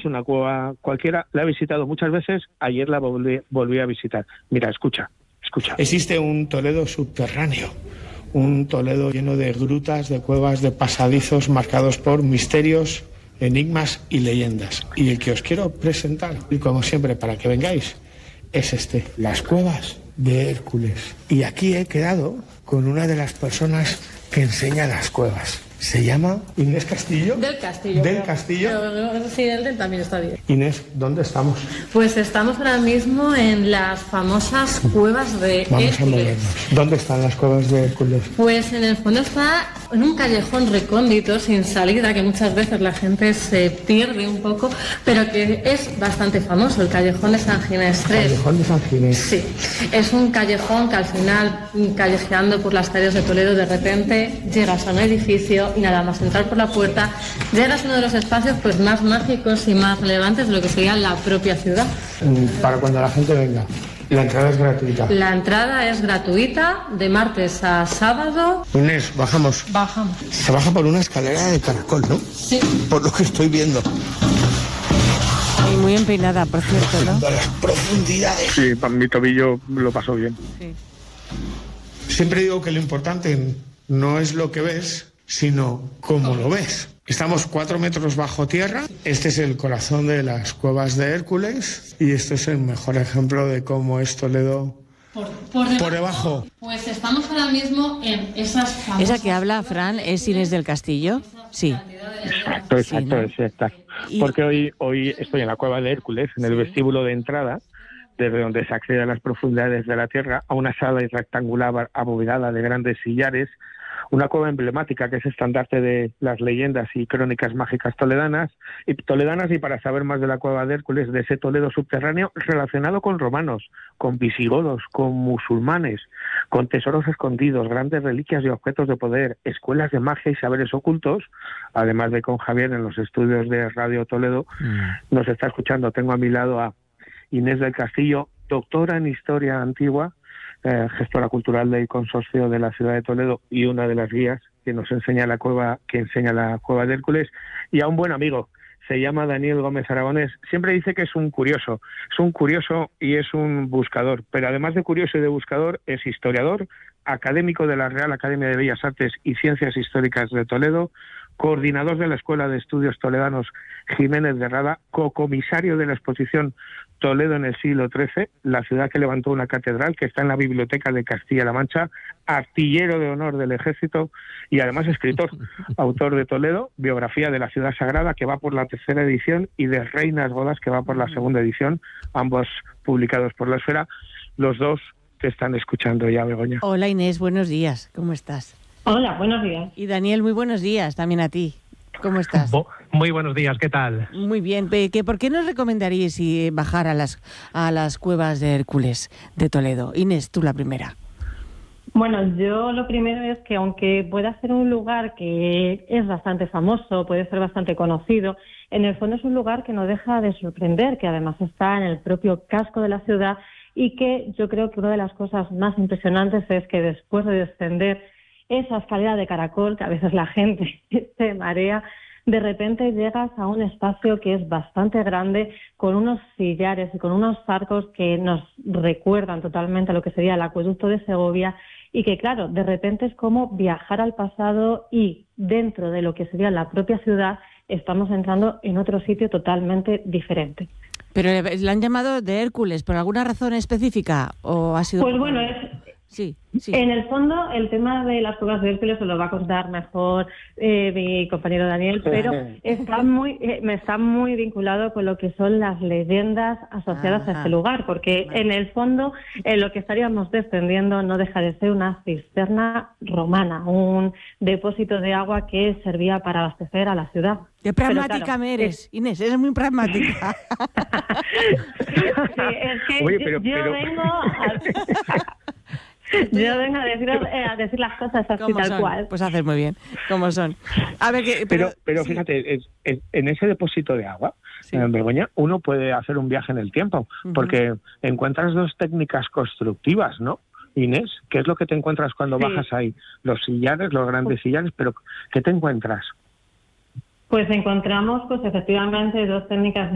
es una cueva cualquiera, la he visitado muchas veces, ayer la volví a visitar. Mira, escucha. Existe un Toledo subterráneo, un Toledo lleno de grutas, de cuevas, de pasadizos marcados por misterios, enigmas y leyendas. Y el que os quiero presentar, y como siempre para que vengáis, es las cuevas de Hércules. Y aquí he quedado con una de las personas que enseña las cuevas. Se llama Inés Castillo. Del Castillo. Pero sí, el del también está bien. Inés, ¿dónde estamos? Pues estamos ahora mismo en las famosas cuevas de Hércules. Vamos a movernos. ¿Dónde están las cuevas de Hércules? Pues en el fondo está en un callejón recóndito, sin salida, que muchas veces la gente se pierde un poco, pero que es bastante famoso, el callejón de San Ginés 3. ¿Callejón de San Ginés? Sí, es un callejón que al final, callejeando por las calles de Toledo, de repente llegas a un edificio y nada más entrar por la puerta, llegas a uno de los espacios pues más mágicos y más relevantes de lo que sería la propia ciudad. Para cuando la gente venga. La entrada es gratuita. La entrada es gratuita de martes a sábado. Inés, bajamos. Bajamos. Se baja por una escalera de caracol, ¿no? Sí. Por lo que estoy viendo. Y muy empinada, por cierto, ¿no? Las profundidades. Sí, para mi tobillo lo pasó bien. Sí. Siempre digo que lo importante no es lo que ves, sino cómo lo ves. Estamos 4 metros bajo tierra. Este es el corazón de las cuevas de Hércules y este es el mejor ejemplo de cómo es Toledo por debajo. Pues estamos ahora mismo en esas famosas... ¿Esa que habla, Fran, es Inés del Castillo? Sí. Exacto, Sí, ¿no? exacto. Porque hoy estoy en la cueva de Hércules, en el vestíbulo de entrada, desde donde se accede a las profundidades de la tierra, a una sala rectangular abovedada de grandes sillares, una cueva emblemática que es estandarte de las leyendas y crónicas mágicas toledanas, y para saber más de la cueva de Hércules, de ese Toledo subterráneo relacionado con romanos, con visigodos, con musulmanes, con tesoros escondidos, grandes reliquias y objetos de poder, escuelas de magia y saberes ocultos, además de con Javier en los estudios de Radio Toledo, nos está escuchando. Tengo a mi lado a Inés del Castillo, doctora en Historia Antigua, gestora cultural del consorcio de la ciudad de Toledo y una de las guías que nos enseña la cueva de Hércules, y a un buen amigo, se llama Daniel Gómez Aragonés. Siempre dice que es un curioso y es un buscador, pero además de curioso y de buscador es historiador, académico de la Real Academia de Bellas Artes y Ciencias Históricas de Toledo, coordinador de la Escuela de Estudios Toledanos Jiménez de Rada, cocomisario de la exposición Toledo en el siglo XIII, la ciudad que levantó una catedral, que está en la Biblioteca de Castilla-La Mancha, artillero de honor del ejército y además escritor, autor de Toledo, biografía de la ciudad sagrada, que va por la 3ª edición, y de Reinas Godas, que va por la 2ª edición, ambos publicados por La Esfera. Los dos te están escuchando ya, Begoña. Hola Inés, buenos días, ¿cómo estás? Hola, buenos días. Y Daniel, muy buenos días también a ti. ¿Cómo estás? Muy buenos días, ¿qué tal? Muy bien. ¿Por qué nos recomendaríais bajar a las cuevas de Hércules de Toledo? Inés, tú la primera. Bueno, yo lo primero es que aunque pueda ser un lugar que es bastante famoso, puede ser bastante conocido, en el fondo es un lugar que no deja de sorprender, que además está en el propio casco de la ciudad, y que yo creo que una de las cosas más impresionantes es que después de descender esa escalera de caracol, que a veces la gente se marea, de repente llegas a un espacio que es bastante grande, con unos sillares y con unos arcos que nos recuerdan totalmente a lo que sería el acueducto de Segovia, y que claro, de repente es como viajar al pasado, y dentro de lo que sería la propia ciudad estamos entrando en otro sitio totalmente diferente. ¿Pero le han llamado de Hércules por alguna razón específica o ha sido...? Pues bueno, Sí. En el fondo, el tema de las cuevas de Hércules se lo va a contar mejor mi compañero Daniel, pero está muy vinculado con lo que son las leyendas asociadas a este lugar, porque en el fondo lo que estaríamos descendiendo no deja de ser una cisterna romana, un depósito de agua que servía para abastecer a la ciudad. Qué pragmática me eres, Inés, eres muy pragmática. Sí, es que Oye, yo vengo a decir las cosas así tal cual. Pues haces muy bien, como son. A ver, pero sí. fíjate, en ese depósito de agua, sí, en Begoña, uno puede hacer un viaje en el tiempo, porque encuentras dos técnicas constructivas, ¿no? Inés, ¿qué es lo que te encuentras cuando bajas ahí? Los sillares, los grandes sillares, pero ¿qué te encuentras? Pues encontramos, pues efectivamente, dos técnicas